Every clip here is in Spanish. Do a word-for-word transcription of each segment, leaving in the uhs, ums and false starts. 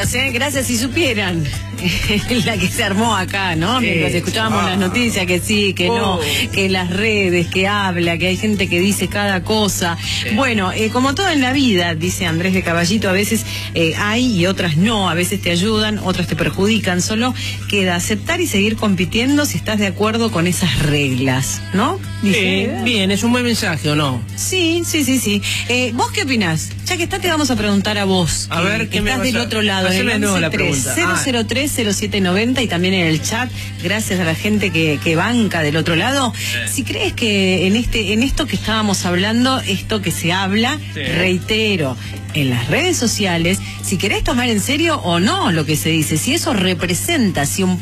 Gracias, ¿eh? Gracias si supieran la que se armó acá, ¿no? Mientras Sí, escuchábamos ah. las noticias, que sí, que Oh. no, que las redes, que habla, que hay gente que dice cada cosa. Sí. Bueno, eh, como todo en la vida, dice Andrés de Caballito, a veces eh, hay y otras no, a veces te ayudan, otras te perjudican. Solo queda aceptar y seguir compitiendo si estás de acuerdo con esas reglas, ¿no? Dice, Eh, bien, es un buen mensaje, ¿o no? Sí, sí, sí, sí. Eh, ¿Vos qué opinás? Ya que está, te vamos a preguntar a vos. A que, ver, que ¿qué me estás vas del a- otro lado. haceme En de el nuevo la once tres, pregunta. cero Ah. cero tres, cero siete noventa y también en el chat. Gracias a la gente que, que banca del otro lado. Si crees que en este, en esto que estábamos hablando, esto que se habla, Sí. reitero, en las redes sociales, si querés tomar en serio o no lo que se dice, si eso representa, si un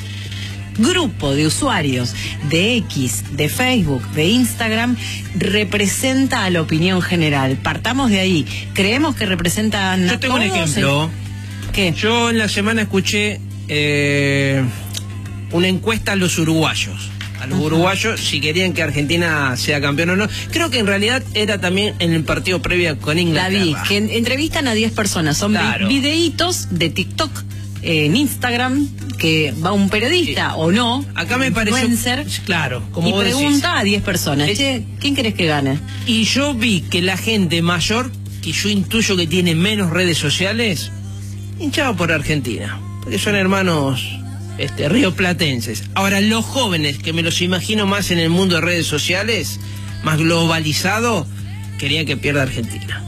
grupo de usuarios de X, de Facebook, de Instagram representa a la opinión general. Partamos de ahí. ¿Creemos que representan a Yo tengo un todos? ejemplo. ¿Qué? Yo en la semana escuché eh, una encuesta a los uruguayos. A los Ajá. uruguayos si querían que Argentina sea campeón o no. Creo que en realidad era también en el partido previo con La Inglaterra. vi, que en- entrevistan a diez personas. Son vi- Claro. videitos de TikTok, eh, en Instagram, que va un periodista Sí. o no, Acá me pareció, influencer, claro, como y vos decís. pregunta a diez personas. Es- Che, ¿quién querés que gane? Y yo vi que la gente mayor, que yo intuyo que tiene menos redes sociales, hinchaba por Argentina, porque son hermanos este, rioplatenses. Ahora, los jóvenes, que me los imagino más en el mundo de redes sociales, más globalizado, querían que pierda Argentina.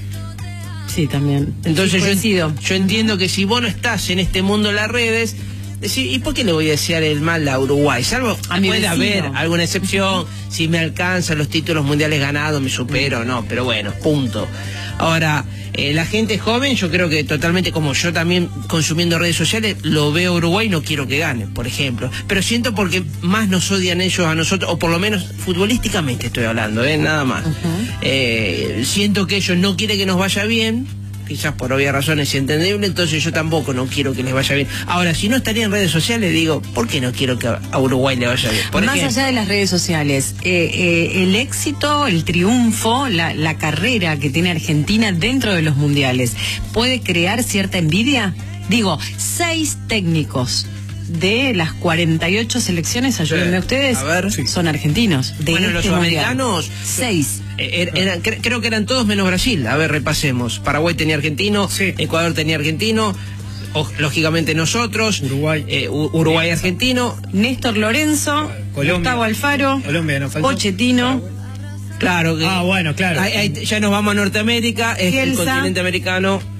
Sí, también. Entonces Sí, yo, coincido. yo entiendo que si vos no estás en este mundo de las redes, decís, ¿y por qué le voy a desear el mal a Uruguay? Salvo, A mi puede vecino. haber alguna excepción, si me alcanzan los títulos mundiales ganados, me supero, no, pero bueno, punto. Ahora, eh, la gente joven, yo creo que totalmente, como yo también consumiendo redes sociales, lo veo a Uruguay, no quiero que gane, por ejemplo. Pero siento porque más nos odian ellos a nosotros, o por lo menos futbolísticamente estoy hablando, ¿eh? Nada más. Ujú. Eh, siento que ellos no quieren que nos vaya bien, quizás por obvias razones y entendible, entonces yo tampoco no quiero que les vaya bien. Ahora, si no estaría en redes sociales, digo, ¿por qué no quiero que a a Uruguay le vaya bien? Por Más ejemplo, allá de las redes sociales, eh, eh, el éxito, el triunfo, la, la carrera que tiene Argentina dentro de los mundiales, ¿puede crear cierta envidia? Digo, seis técnicos de las cuarenta y ocho selecciones, ayúdenme Sí. ustedes, A ver. Sí. son argentinos. De Bueno, este los mundial. sudamericanos- Seis. eh, er- eran- cre- creo que eran todos menos Brasil. A ver, repasemos. Paraguay tenía argentino, Sí. Ecuador tenía argentino, o- lógicamente nosotros, Uruguay. eh, U- Uruguay argentino. Néstor Lorenzo, Colombia. Gustavo Alfaro, Colombia no faltó. Pochettino, Claro que Ah, bueno, claro. ahí- ahí ya nos vamos a Norteamérica, es el Bielsa. continente americano.